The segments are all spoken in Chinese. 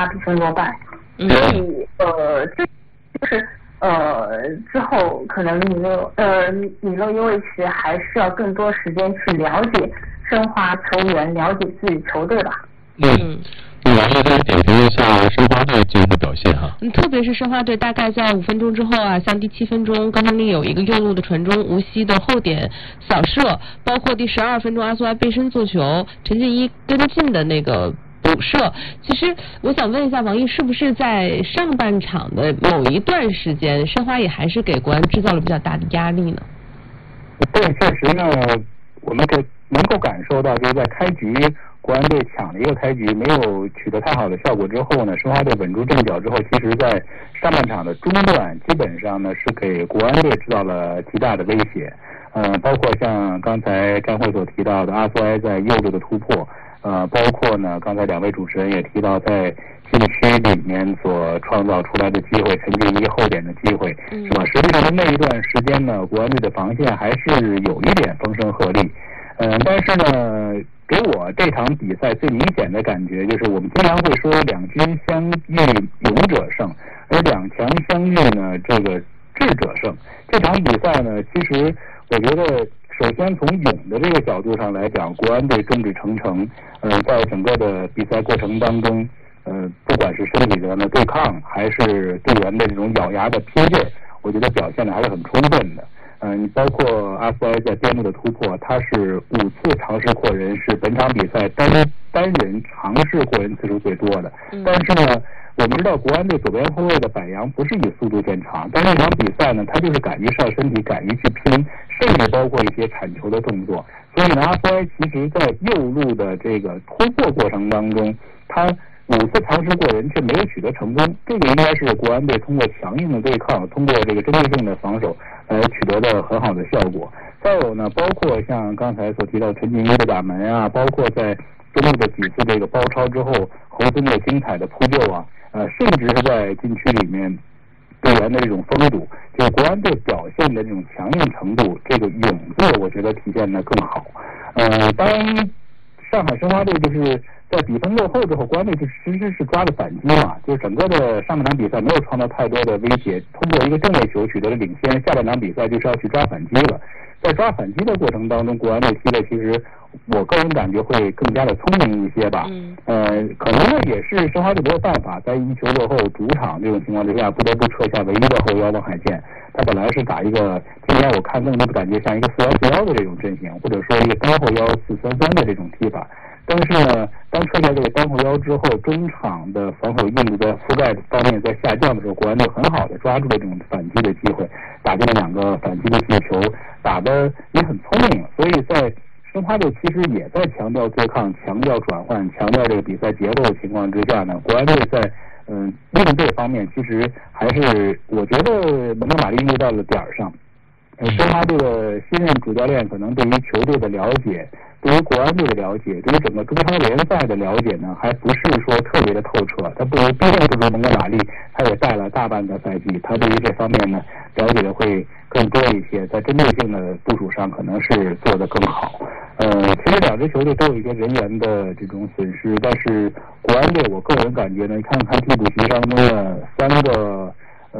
比分落败。所以这就是之后可能米勒因维奇还是要更多时间去了解申花球员，了解自己球队吧。 王爷再点评一下申花队今天的表现哈。 特别是申花队大概在5分钟之后啊，像第7分钟高天立有一个右路的传中，无锡的后点扫射，包括第12分钟阿苏亚背身做球，陈静一跟进的那个补射。其实我想问一下王毅，是不是在上半场的某一段时间，申花也还是给国安制造了比较大的压力呢？ 对，确实呢，我们能够感受到，就是在开局国安队抢了一个开局，没有取得太好的效果之后呢，申花队稳住阵脚之后，其实在上半场的中段，基本上呢是给国安队制造了极大的威胁。包括像刚才张慧所提到的阿苏埃在右路的突破，包括呢刚才2位主持人也提到在禁区里面所创造出来的机会，陈静一后点的机会，是吧？实际上的那一段时间呢，国安队的防线还是有一点风声鹤唳。但是呢，给我这场比赛最明显的感觉就是，我们经常会说两军相遇勇者胜，而两强相遇呢，这个智者胜。这场比赛呢，其实我觉得，首先从勇的这个角度上来讲，国安队众志成城，在整个的比赛过程当中，不管是身体上的对抗，还是队员的这种咬牙的拼劲，我觉得表现的还是很充分的。你包括阿苏埃在边路的突破，他是5次尝试过人，是本场比赛单人尝试过人次数最多的。但是呢，我们知道国安队左边后卫的柏杨不是以速度见长，但这场比赛呢，他就是敢于上身体，敢于去拼，甚至包括一些铲球的动作。所以呢，阿苏埃其实在右路的这个突破过程当中，他5次尝试过人却没有取得成功，这个应该是国安队通过强硬的对抗，通过这个针对性的防守取得的很好的效果。再有呢，包括像刚才所提到陈静一的打门啊，包括在中路的几次这个包抄之后，侯森的精彩的扑救啊，甚至是在禁区里面队员的这种封堵，就是国安队表现的这种强硬程度，这个勇字我觉得体现的更好。当然上海申花队就是在比分落后之后，国安队就其实是抓了反击嘛，就是整个的上半场比赛没有创造太多的威胁，通过一个正位球取得了领先，下半场比赛就是要去抓反击了。在抓反击的过程当中，国安队踢的其实我个人感觉会更加的聪明一些吧。可能呢也是申花队没有办法，在1球落后主场这种情况之下，不得不撤下唯一的后腰王海建。他本来是打一个今天我看更多的感觉像一个4-1-4-1的这种阵型，或者说一个单后腰4-3-3的这种踢法。但是呢，当撤下这个单后腰之后，中场的防守硬度在覆盖方面在下降的时候，国安队很好的抓住了这种反击的机会，打进了2个反击的进球，打得也很聪明。所以在申花队其实也在强调对抗、强调转换、强调这个比赛节奏的情况之下呢，国安队在应对方面其实还是我觉得蒙哥马利应对到了点儿上。申花队的新任主教练可能对于球队的了解，对于国安队的了解，对于整个中超联赛的了解呢，还不是说特别的透彻。他毕竟不如蒙哥马利，他也带了大半个赛季，他对于这方面呢了解的会更多一些，在针对性的部署上可能是做得更好。其实2支球队都有一些人员的这种损失，但是国安队我个人感觉呢，你看看替补席当中的3个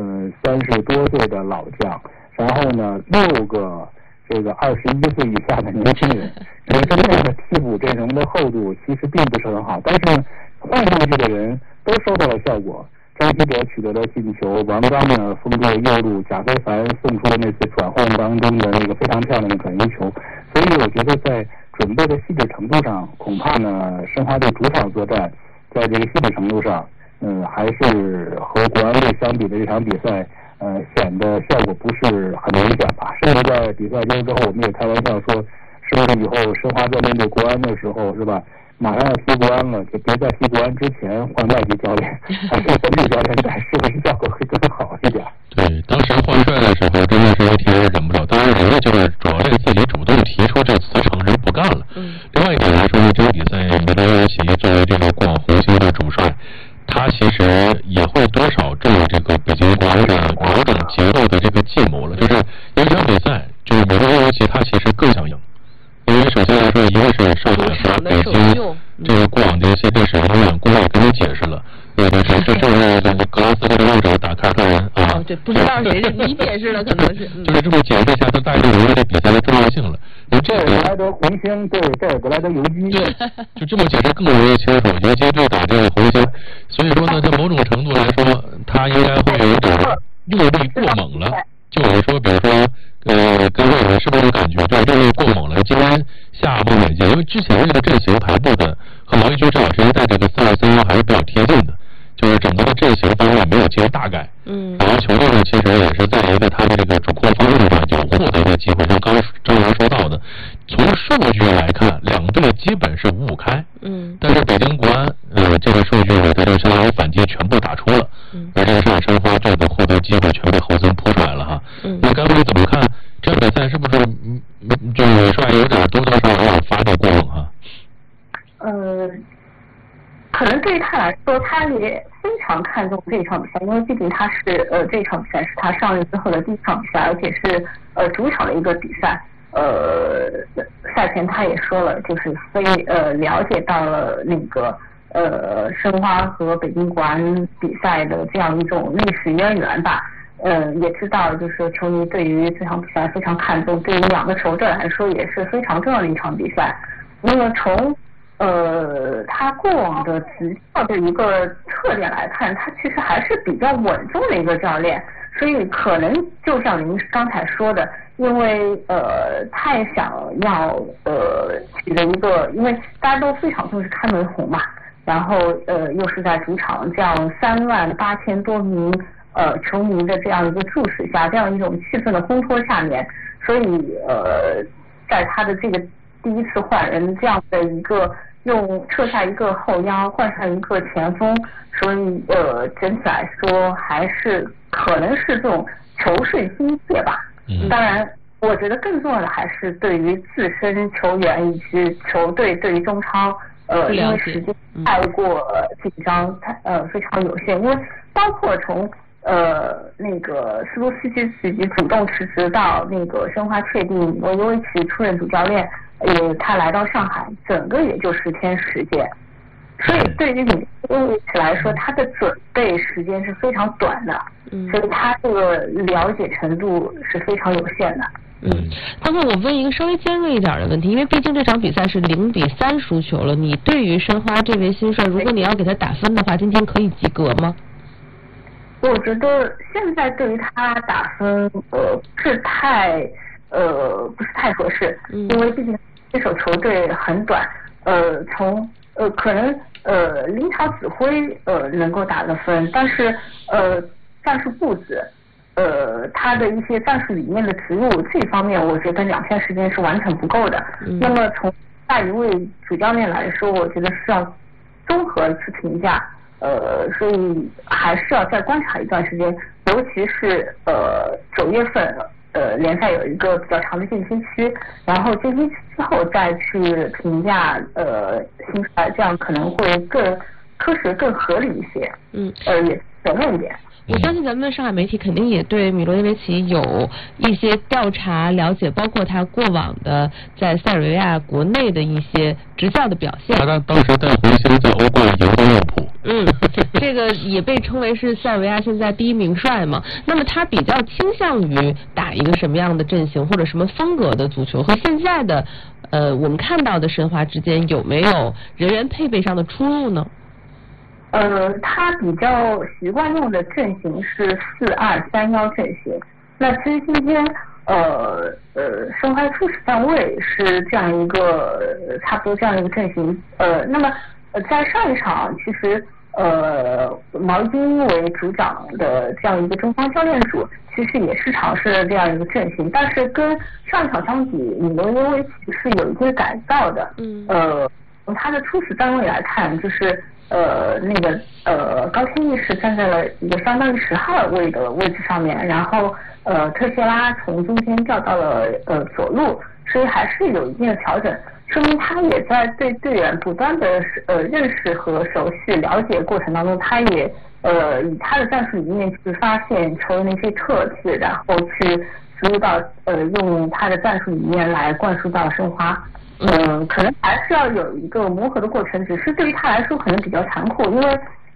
30多岁的老将，然后呢6个这个21岁以下的年轻人，真正的替补阵容的厚度其实并不是很好，但是换上去的人都收到了效果。张稀哲取得了进球，王刚呢封住了右路，贾非凡送出了那次转换当中的那个非常漂亮的转移球。所以我觉得在准备的细致程度上，恐怕呢申花队主场作战在这个细致程度上还是和国安队相比的这场比赛显得效果不是很明显吧。甚至在比赛结束之后，我们也开玩笑说，是不是以后申花在面对国安的时候，是吧，马上要踢国安了，就别在踢国安之前换外籍教练，还是本地教练带，是不是效果会更好一点？ 对，当时换帅的时候，真的是替人忍不了。当然，人家就是主要是自己主动提出这辞呈，人不干了。另外一点来说呢，这个比赛梅德韦奇作为这个过往红星的主帅，他其实也会多少中了这个北京国安的某种节奏的这个计谋了。就是有一场比赛，就是梅德韦奇他其实更想赢。因为首先来说，一个是上海和北京这个过往的一些历史恩怨，公也跟你解释了，那个就是格拉斯哥的右手打凯尔特人啊。 这不知道谁你解释了，可能是。 就是这么解释一下，就大概明白这比赛的重要性了。 这尔格莱德红星对盖尔格莱德游击， 就这么解释更容易清楚。游击队打这个红星，所以说呢，在某种程度来说，他应该会有点用力过猛了。就我说，比如说，各位是不是有感觉？对，用力过猛了。今天下步远见，因为之前这个阵型排布的和毛一军这老师在这个4-2-3-1还是比较贴近的。就是整个的阵型方面没有进行大改，然后球队呢其实也是在一个他的这个主控方面上就获得了机会，像刚张阳说到的，从数据来看，两队基本是5-5开，但是北京国安这个数据呢，在这相当于反击全部打出了，而这个上海申花队的获得机会全被侯森扑出来了哈。那刚才怎么看这比赛是不是就是帅有点多多少少发着过冷哈？ 可能对于他来说，他也非常看重这场比赛，因为毕竟他是这场比赛是他上任之后的第一场比赛，而且是主场的一个比赛。赛前他也说了，就是了解到了那个申花和北京国安比赛的这样一种历史渊源吧。也知道就是球迷对于这场比赛非常看重，对于两个球队来说也是非常重要的一场比赛。那么从他过往的执教的一个特点来看，他其实还是比较稳重的一个教练，所以可能就像您刚才说的，因为他也想要取得一个，因为大家都非常重视开门红嘛，然后又是在主场这样38000多名球迷的这样一个注视下，这样一种气氛的烘托下面，所以在他的这个第一次换人这样的一个用撤下一个后腰换上一个前锋，所以整体来说还是可能是这种球顺心切吧。当然我觉得更重要的还是对于自身球员以及球队对于中超因为时间太过紧张非常有限，因为包括从那个斯托斯基自己主动辞职到那个申花确定罗尤维奇出任主教练，他来到上海，整个也就10天时间，所以对于罗尤维奇来说，他的准备时间是非常短的，所以他这个了解程度是非常有限的。 刚才我问一个稍微尖锐一点的问题，因为毕竟这场比赛是0-3输球了，你对于申花这位新帅，如果你要给他打分的话，今天可以及格吗？ 我觉得现在对于他打分不是太合适，因为毕竟这手球队很短，从可能临场指挥能够打个分，但是战术布置他的一些战术理念的植入这方面，我觉得2天时间是完全不够的。那么从下一位主教练来说，我觉得是要综合去评价。所以还是要再观察一段时间，尤其是9月份联赛有一个比较长的间歇期，然后间歇期之后再去评价新帅，这样可能会更科学、更合理一些。也全面一点。 我相信咱们上海媒体肯定也对米罗耶维奇有一些调查了解，包括他过往的在塞尔维亚国内的一些执教的表现。 他当时带红星在欧冠赢得利物浦。 这个也被称为是塞尔维亚现在第一名帅嘛。那么他比较倾向于打一个什么样的阵型或者什么风格的足球，和现在的我们看到的申花之间有没有人员配备上的出入呢？ 他比较习惯用的阵型是4-2-3-1阵型。那其实今天申花初始站位是这样一个差不多这样一个阵型。那么在上一场其实毛巾为主掌的这样一个中方教练组，其实也是尝试了这样一个阵型，但是跟上一场相比，米罗耶维奇是有一些改造的。从他的初始站位来看，就是那个高天意是站在了一个相当于10号位的位置上面，然后特谢拉从中间调到了左路，所以还是有一定的调整，说明他也在对队员不断的认识和熟悉了解过程当中，他也以他的战术理念去发现球员的一些特质，然后去植入到用他的战术理念来灌输到申花。可能还是要有一个磨合的过程，只是对于他来说可能比较残酷，因为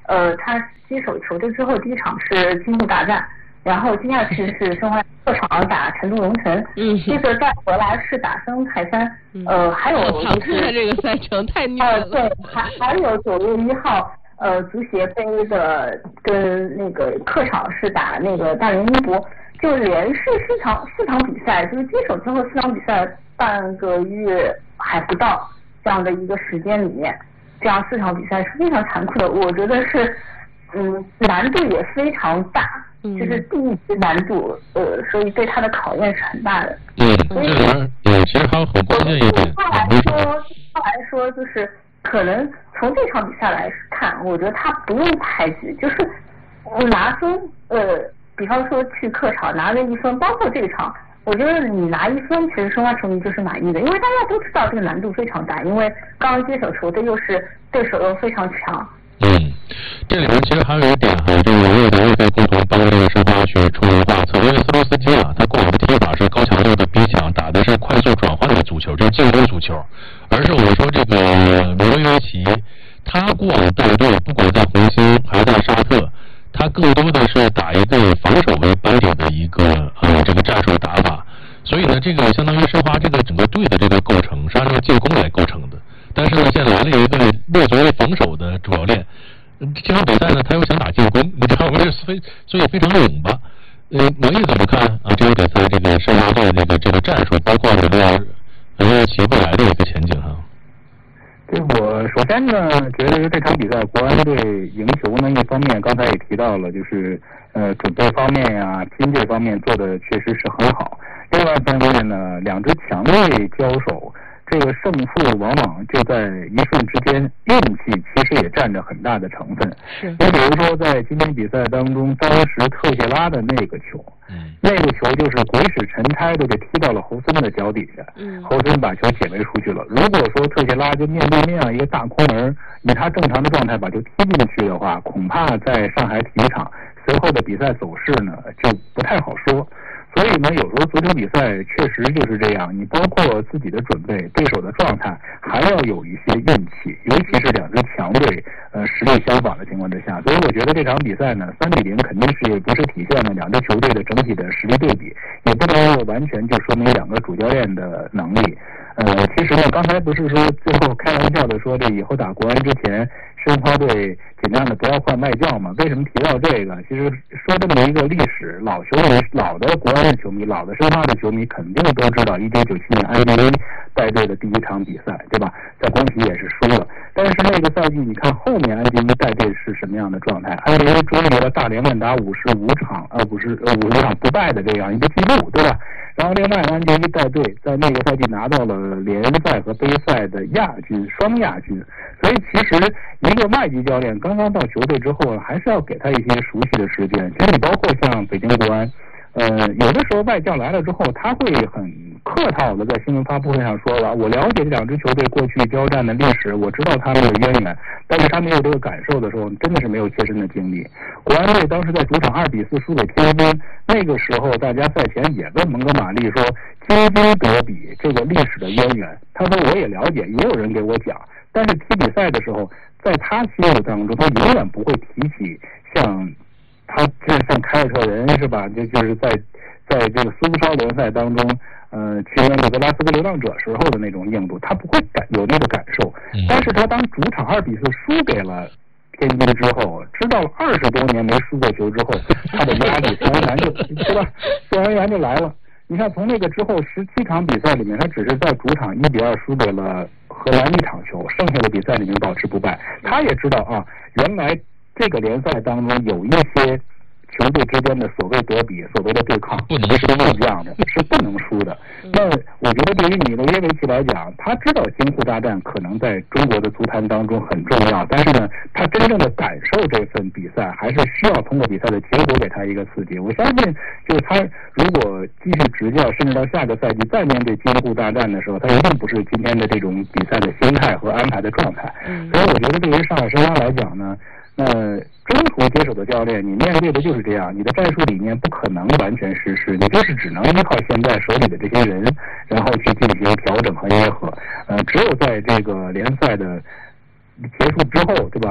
他接手球队之后，第一场是京沪大战，然后第二次是申花客场打成都龙城，接着再回来是打申泰山，还有就是这个赛程太虐了。 对，还有9月1号。足协杯的跟那个客场是打那个大连英博，就连续四场比赛，就是接手之后4场比赛半个月还不到这样的一个时间里面，这样4场比赛是非常残酷的，我觉得是难度也非常大，就是第一级难度，所以对他的考验是很大的。 所以其实还有很关键一点。 后来说就是可能从这场比赛来看，我觉得他不用太急，就是拿分，比方说去客场拿了1分，包括这个场，我觉得你拿1分，其实申花球迷就是满意的，因为大家都知道这个难度非常大，因为刚刚接手球队又是对手又非常强。 这里面其实还有一点哈，就是我也会共同帮这个申花去出谋划策，因为斯洛斯基啊，他过往的踢法是高强度的逼抢，打的是快速转换的足球，这是进攻足球，而是我们说这个罗德约维奇，他过往带队不管在红星还是在沙特，他更多的是打一个防守为班底的一个这个战术打法，所以呢，这个相当于申花这个整个队的这个构成是按照进攻来构成的。但是呢，现在来了一个略作为防守的主教练，这场比赛呢，他又想打进攻，你知道吗？所以非常拧巴。王毅怎么看啊？这场比赛这个申花队这个战术，包括这个其未来的一个前景哈？ 对，我首先呢，觉得这场比赛国安队赢球呢，一方面刚才也提到了，就是准备方面呀、拼劲方面做的确实是很好。另外一方面呢，两支强队交手，这个胜负往往就在一瞬之间，运气其实也占着很大的成分。你比如说在今天比赛当中，当时特谢拉的那个球，那个球就是鬼使神差的给踢到了侯森的脚底下，侯森把球解围出去了。如果说特谢拉就面对面一个大空门，以他正常的状态把球踢进去的话，恐怕在上海体育场随后的比赛走势呢就不太好说。所以呢，有时候足球比赛确实就是这样，你包括自己的准备、对手的状态，还要有一些运气，尤其是两支强队实力相仿的情况之下。所以我觉得这场比赛呢，3-0肯定是不是体现了两支球队的整体的实力对比，也不能完全就说明两个主教练的能力。其实呢，刚才不是说最后开玩笑的说这以后打国安之前，申花队尽量的不要换外教嘛？为什么提到这个？其实说这么一个历史，老的国安的球迷，老的申花的球迷肯定都知道1997年安迪威带队的第一场比赛，对吧？在广西也是输了，但是那个赛季你看后面安迪威带队是什么样的状态？安迪威追离了大连万达55场不败的这样一个记录，对吧？然后另外安迪威带队在那个赛季拿到了联赛和杯赛的双亚军，所以其实一个外籍教练刚刚到球队之后，还是要给他一些熟悉的时间。其实你包括像北京国安，有的时候外教来了之后，他会很客套的在新闻发布会上说了，我了解这两支球队过去交战的历史，我知道他们的渊源，但是他没有这个感受的时候，真的是没有切身的经历。国安队当时在主场2-4输给天津，那个时候大家赛前也问蒙哥马利说京津德比这个历史的渊源，他说我也了解，也有人给我讲，但是踢比赛的时候，在他心目当中，他永远不会提起像凯尔特人是吧？就是在这个苏超联赛当中，去年的格拉斯哥流浪者时候的那种硬度，他不会有那个感受。但是他当主场2-4输给了天津之后，知道了20多年没输过球之后，他的压力自然而然就来了。你看从那个之后17场比赛里面，他只是在主场1-2输给了荷兰1场球，剩下的比赛里面保持不败。他也知道啊，原来这个联赛当中有一些球队之间的所谓德比、所谓的对抗是不一样的，是不能输的。那我觉得对于米洛耶维奇来讲，他知道京沪大战可能在中国的足坛当中很重要，但是呢，他真正的感受这份比赛，还是需要通过比赛的结果给他一个刺激。我相信，就是他如果继续执教，甚至到下个赛季再面对京沪大战的时候，他一定不是今天的这种比赛的心态和安排的状态。所以我觉得对于上海申花来讲呢，中途接手的教练，你面对的就是这样，你的战术理念不可能完全实施，你就是只能依靠现在手里的这些人，然后去进行调整和捏合。只有在这个联赛的结束之后，对吧？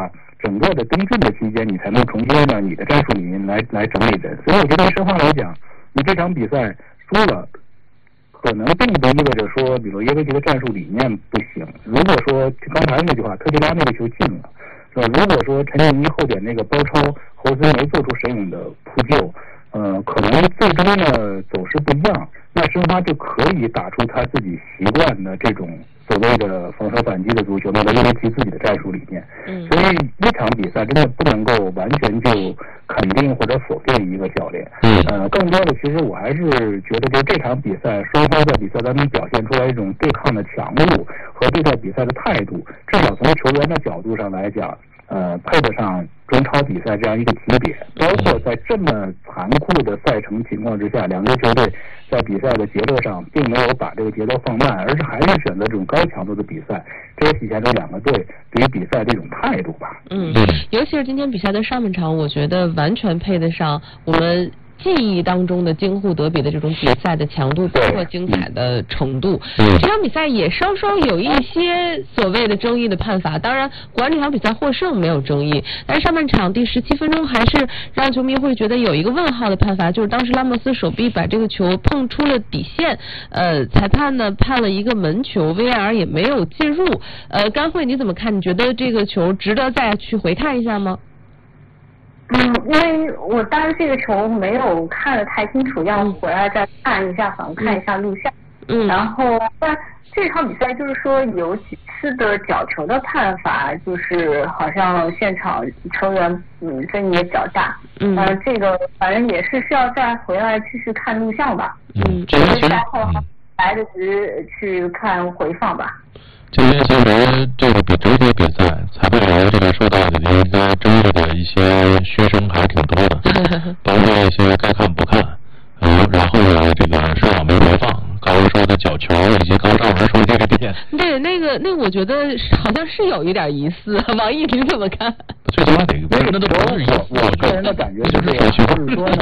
整个的冬训的期间，你才能重新呢你的战术理念来整理人。所以我觉得申花来讲，你这场比赛输了，可能并不意味着说比如耶维奇的战术理念不行。如果说刚才那句话，特吉拉那个球进了，是吧？如果说陈建一后点那个包抄，侯斯没做出神勇的扑救，可能最终呢走势不一样，那申花就可以打出他自己习惯的这种所谓的防守反击的足球，那耶维奇自己的战术理念。所以一场比赛真的不能够完全就肯定或者否定一个教练。更多的其实我还是觉得，就这场比赛，双方在比赛当中表现出来一种对抗的强度和对待比赛的态度，至少从球员的角度上来讲，配得上中超比赛这样一个级别。包括在这么残酷的赛程情况之下，两支球队在比赛的节奏上并没有把这个节奏放慢，而是还是选择这种高强度的比赛，这也体现出两个队对于比赛的一种态度吧。 尤其是今天比赛的上半场，我觉得完全配得上我们记忆当中的京沪德比的这种比赛的强度，包括精彩的程度。这场比赛也稍稍有一些所谓的争议的判罚，当然国安这场比赛获胜没有争议，但是上半场第17分钟还是让球迷会觉得有一个问号的判罚，就是当时拉莫斯手臂把这个球碰出了底线，裁判呢判了一个门球 ，VAR 也没有介入。甘慧你怎么看？你觉得这个球值得再去回看一下吗？ 因为我当时这个球没有看得太清楚，要回来再看一下，反复看一下录像。然后但这场比赛就是说有几次的角球的判罚，就是好像现场球员争议也比较大。这个反正也是需要再回来继续看录像吧。 这个赛后来得及去看回放吧。 今天其实这个整体比赛裁判员这个受到的一个争议的一些嘘声还是挺多的，包括一些该看不看，然后呢这个上场没回放，高文说的角球以及高少文说这个点。 对，那个我觉得好像是有一点疑似，王毅你怎么看？ 最起码得那都不是我个人的感觉是这样，就是说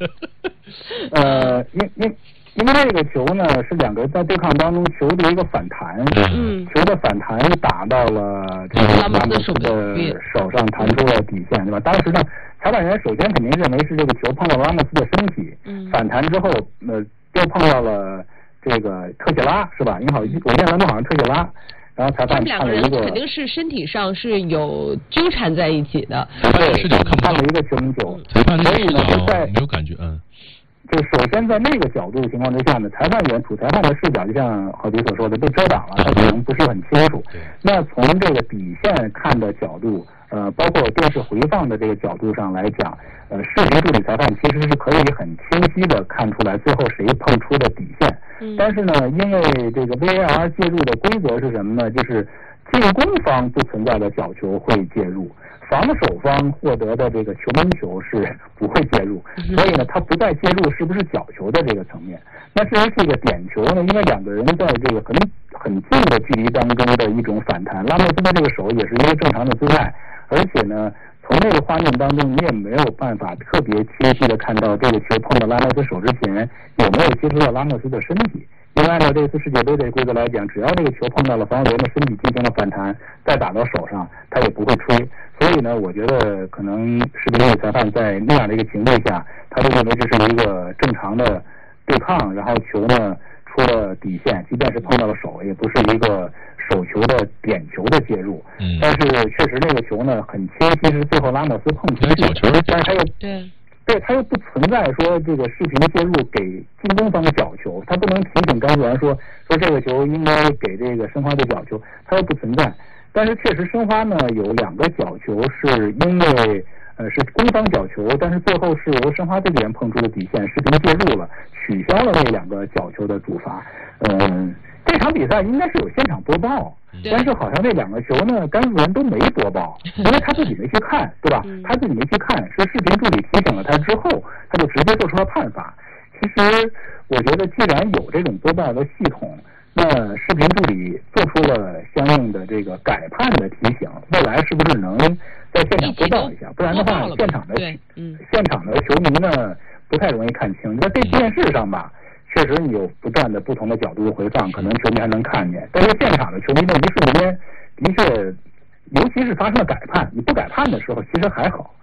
呢，因为这个球呢是两个人在对抗当中球的一个反弹，球的反弹打到了这个拉莫斯的手上，弹出了底线，对吧？当时呢，裁判员首先肯定认为是这个球碰到拉莫斯的身体，反弹之后又碰到了这个特谢拉，是吧？你好，我印象当中好像特谢拉。然后裁判判了一个，肯定是身体上是有纠缠在一起的。 对， 判了一个球门球， 所以呢就在没有感觉， 就首先在那个角度情况之下呢，裁判员主裁判的视角就像郝迪所说的被遮挡了，他可能不是很清楚。那从这个底线看的角度，包括电视回放的这个角度上来讲，视频助理裁判其实是可以很清晰的看出来最后谁碰出的底线。但是呢，因为这个 VAR 介入的规则是什么呢？就是进攻方不存在的角球会介入，防守方获得的这个球门球是不会介入，所以呢，他不再介入是不是角球的这个层面。那至于这个点球呢，因为两个人在这个很近的距离当中的一种反弹，拉莫斯的这个手也是一个正常的姿态，而且呢，从那个画面当中，你也没有办法特别清晰的看到这个球碰到拉莫斯手之前有没有接触到拉莫斯的身体。因为按照这次世界杯的规则来讲，只要这个球碰到了防守员的身体进行了反弹，再打到手上，他也不会吹。所以呢，我觉得可能视频助理裁判在那样的一个情况下，他就认为这是一个正常的对抗，然后球呢出了底线，即便是碰到了手，也不是一个手球的点球的介入。但是确实那个球呢很清晰是最后拉莫斯碰出去，但是他又对他又不存在说这个视频介入给进攻方的角球，他不能提醒高球员说这个球应该给这个申花队角球，他又不存在。但是确实申花呢有两个角球是因为是攻方角球，但是最后是由申花队这边碰出的底线，视频介入了，取消了那两个角球的主罚。这场比赛应该是有现场播报，但是好像这两个球呢，甘肃人都没播报，因为他自己没去看，对吧？他自己没去看，是视频助理提醒了他之后，他就直接做出了判罚。其实我觉得，既然有这种播报的系统，那视频助理做出了相应的这个改判的提醒，未来是不是能在现场播报一下？不然的话，现场的球迷呢不太容易看清。在电视上吧。确实你有不断的不同的角度回放，可能球迷还能看见，但是现场的球迷的一瞬间的确尤其是发生了改判，你不改判的时候其实还好。